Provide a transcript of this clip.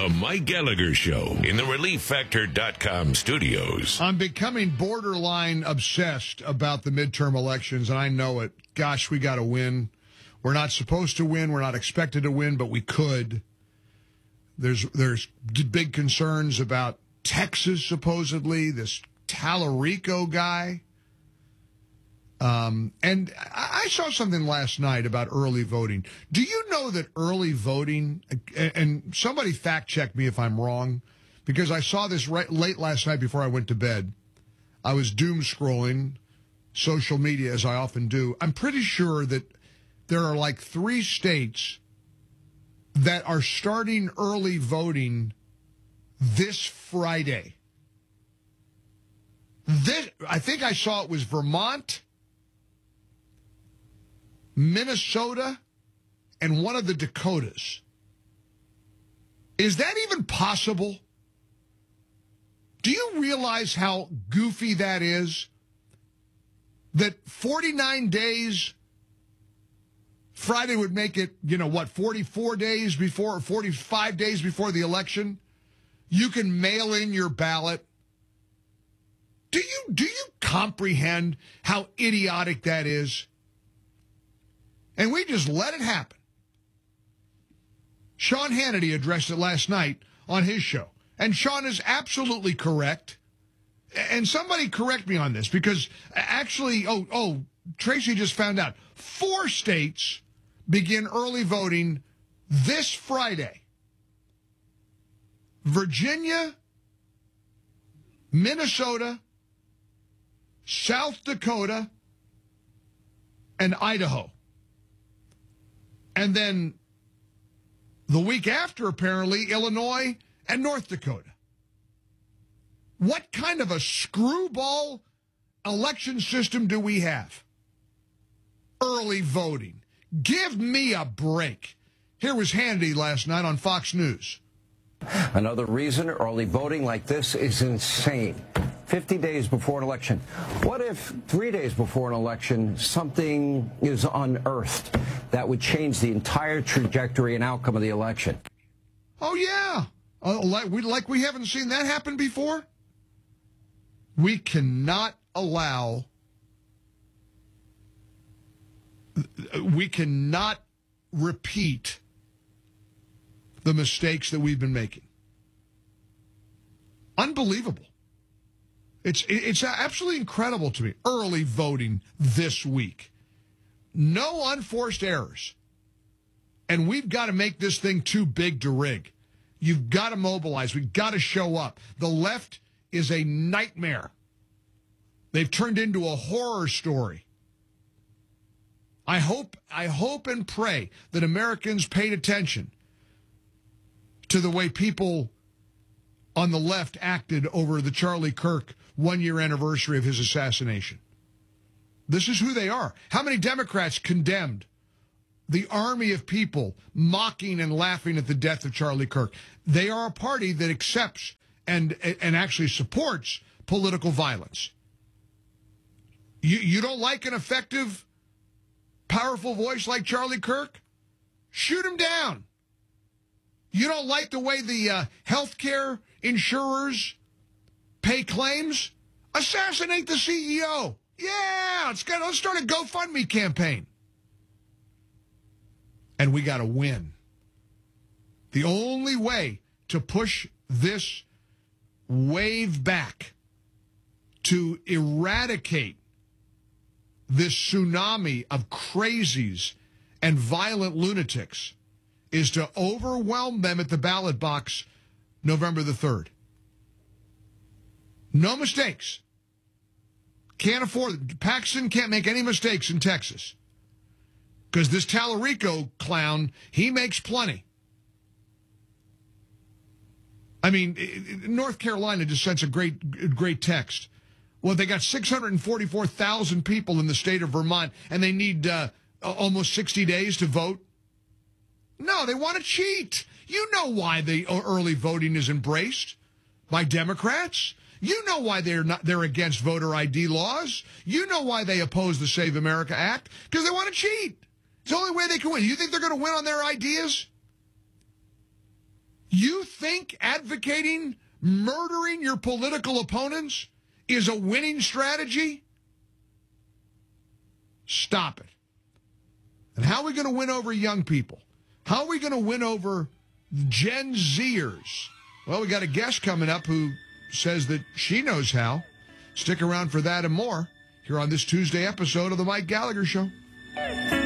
The Mike Gallagher Show in the ReliefFactor.com studios. I'm becoming borderline obsessed about the midterm elections, and I know it. Gosh, we got to win. We're not supposed to win. We're not expected to win, but we could. There's big concerns about Texas, supposedly, this Tallarico guy. And I saw something last night about early voting. Do you know that early voting, and somebody fact check me if I'm wrong, because I saw this late last night before I went to bed. I was doom scrolling social media as I often do. I'm pretty sure that there are like 3 states that are starting early voting this Friday. I think I saw it was Vermont, Minnesota, and one of the Dakotas. Is that even possible? Do you realize how goofy that is? That 49 days, Friday would make it, 44 days before, or 45 days before the election? You can mail in your ballot. Do you comprehend how idiotic that is? And we just let it happen. Sean Hannity addressed it last night on his show. And Sean is absolutely correct. And somebody correct me on this, because actually, Tracy just found out 4 states begin early voting this Friday. Virginia, Minnesota, South Dakota, and Idaho. And then the week after, apparently, Illinois and North Dakota. What kind of a screwball election system do we have? Early voting. Give me a break. Here was Hannity last night on Fox News. Another reason early voting like this is insane. 50 days before an election. What if 3 days before an election something is unearthed that would change the entire trajectory and outcome of the election? Oh, yeah. Like we haven't seen that happen before? We cannot allow... We cannot repeat the mistakes that we've been making. Unbelievable. It's absolutely incredible to me. Early voting this week. No unforced errors. And we've got to make this thing too big to rig. You've got to mobilize. We've got to show up. The left is a nightmare. They've turned into a horror story. I hope and pray that Americans paid attention to the way people on the left acted over the Charlie Kirk one-year anniversary of his assassination. This is who they are. How many Democrats condemned the army of people mocking and laughing at the death of Charlie Kirk? They are a party that accepts and actually supports political violence. You don't like an effective, powerful voice like Charlie Kirk? Shoot him down. You don't like the way the healthcare insurers pay claims? Assassinate the CEO. Yeah, let's start a GoFundMe campaign. And we got to win. The only way to push this wave back, to eradicate this tsunami of crazies and violent lunatics, is to overwhelm them at the ballot box November the 3rd. No mistakes. Can't afford it. Paxton can't make any mistakes in Texas. Because this Tallarico clown, he makes plenty. I mean, North Carolina just sent a great text. Well, they got 644,000 people in the state of Vermont, and they need almost 60 days to vote. No, they want to cheat. You know why the early voting is embraced by Democrats. You know why they're against voter ID laws. You know why they oppose the Save America Act, because they want to cheat. It's the only way they can win. You think they're going to win on their ideas? You think advocating murdering your political opponents is a winning strategy? Stop it. And how are we going to win over young people? How are we going to win over Gen Zers? Well, we got a guest coming up who says that she knows how. Stick around for that and more here on this Tuesday episode of The Mike Gallagher Show.